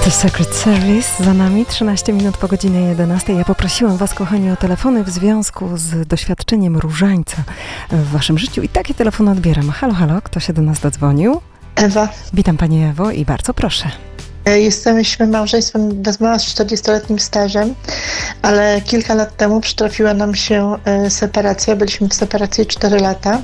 The Secret Service za nami, 13 minut po godzinie 11. Ja poprosiłam Was, kochani, o telefony w związku z doświadczeniem różańca w Waszym życiu i takie telefony odbieram. Halo, halo, kto się do nas dodzwonił? Ewa. Witam Pani Ewo i bardzo proszę. Jesteśmy małżeństwem bez mała z 40-letnim stażem, ale kilka lat temu przytrafiła nam się separacja. Byliśmy w separacji 4 lata.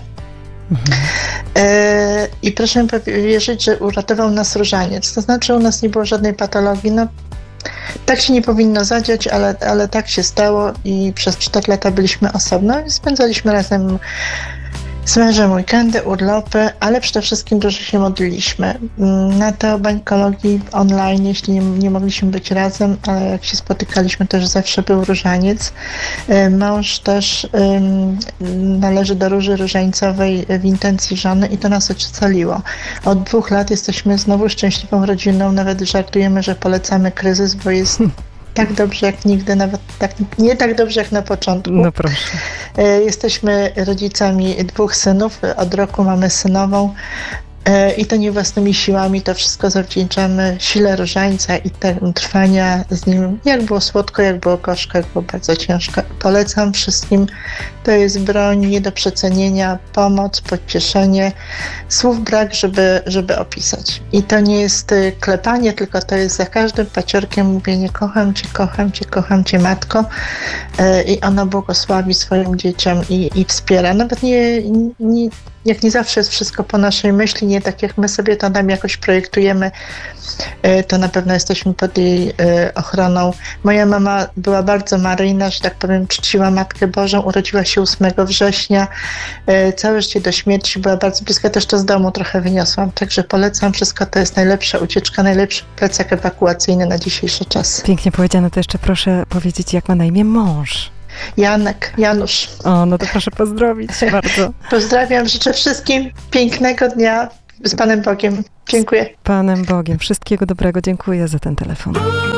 I proszę mi wierzyć, że uratował nas różaniec. To znaczy, u nas nie było żadnej patologii. No, tak się nie powinno zadziać, ale tak się stało i przez 4 lata byliśmy osobno i spędzaliśmy razem z mężem weekendy, urlopy, ale przede wszystkim dużo się modliliśmy. Na teobańkologii online, jeśli nie mogliśmy być razem, ale jak się spotykaliśmy, też zawsze był różaniec. Mąż też należy do róży różańcowej w intencji żony i to nas ocaliło. Od 2 lat jesteśmy znowu szczęśliwą rodziną, nawet żartujemy, że polecamy kryzys, bo jest tak dobrze jak nigdy, nawet nie tak dobrze jak na początku. No proszę. Jesteśmy rodzicami 2 synów, od roku mamy synową i to nie własnymi siłami, to wszystko zawdzięczamy sile różańca i trwania z nim. Jak było słodko, jak było gorzko, jak było bardzo ciężko. Polecam wszystkim, to jest broń nie do przecenienia, pomoc, pocieszenie. Słów brak, żeby opisać. I to nie jest klepanie, tylko to jest za każdym paciorkiem mówienie kocham Cię, kocham Cię, kocham Cię, matko. I ono błogosławi swoim dzieciom i wspiera. Nawet jak nie zawsze jest wszystko po naszej myśli, nie tak jak my sobie to nam jakoś projektujemy, to na pewno jesteśmy pod jej ochroną. Moja mama była bardzo maryjna, że tak powiem, czciła Matkę Bożą, urodziła się 8 września, całe życie do śmierci była bardzo bliska, też to z domu trochę wyniosłam, także polecam wszystko, to jest najlepsza ucieczka, najlepszy plecak ewakuacyjny na dzisiejszy czas. Pięknie powiedziane, to jeszcze proszę powiedzieć, jak ma na imię mąż. Janusz. O, no to proszę pozdrowić bardzo. Pozdrawiam, życzę wszystkim pięknego dnia z Panem Bogiem. Dziękuję. Z Panem Bogiem. Wszystkiego dobrego. Dziękuję za ten telefon.